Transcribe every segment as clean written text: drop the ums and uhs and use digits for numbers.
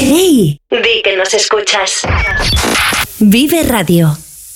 ¡Hey! Di que nos escuchas. Vive Radio.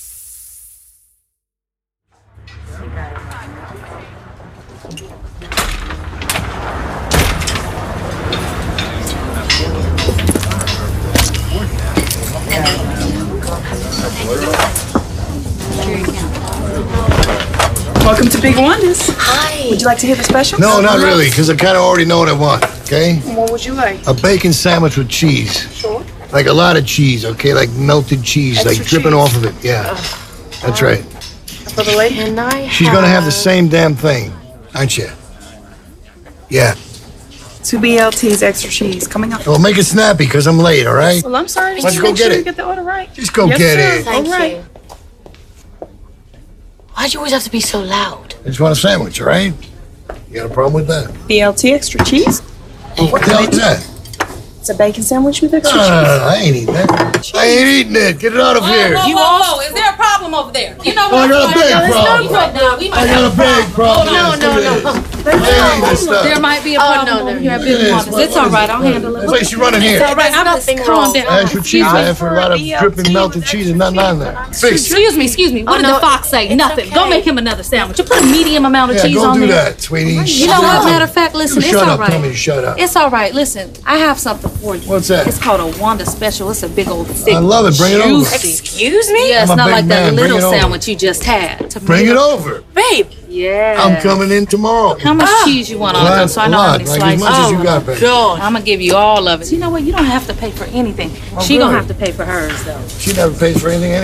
Welcome to Big Wonders. Hi. Would you like to hear the special? No, not really, because I kind of already know what I want, okay? What would you like? A bacon sandwich with cheese. Sure. Like a lot of cheese, okay? Like melted cheese, Extra like dripping cheese. off of it, yeah. That's right. For the lady? And I She's gonna have the same damn thing, aren't you? Yeah. 2 BLTs, extra cheese, coming up. Well, make it snappy, because I'm late, all right? Well, I'm sorry. Let's Just go make get sure it. you get the order right. Just go Yes, get sir. it. Thank All right. you. Why'd you always have to be so loud? I just want a sandwich, all right? You got a problem with that? BLT, extra cheese. What the hell is that? It's a bacon sandwich with No, extra no, cheese. no, no, I ain't eating that. I ain't eating it. Get it out of here. Whoa, is there a problem over there? You know Oh, I what? got a big problem. We I might got a big problem. No. I ain't eating this stuff. There might be a Oh, problem no, over no, here at no. Big It is. Wonders. It's all right. I'll handle it. It's like she running here. It's all right. I'm nothing calm wrong. down. Extra cheese, I have for a lot of dripping melted cheese and nothing on there. Fix it. Excuse me. What did no, the fox say? Nothing. okay. Go make him another sandwich. You put a medium amount of Yeah, cheese go on do there. that, sweetie. You know what? Matter of fact, listen, You it's shut all up. Tell me right. to shut up. It's all right. Listen, I have something for you. What's that? It's called a Wanda special. It's a big old thick. I love it. Bring it over. juicy. Excuse me? Yeah, it's I'm a not big like man. that Bring little it over. sandwich you just had. Bring it over. Babe. Yeah. I'm coming in tomorrow. How much cheese you want on it, though, so I know how many Like as slices? much as you got, baby. God. I'm gonna give you all of it. You know what? You don't have to pay for anything. She good. gonna have to pay for hers though. She never pays for anything anyway.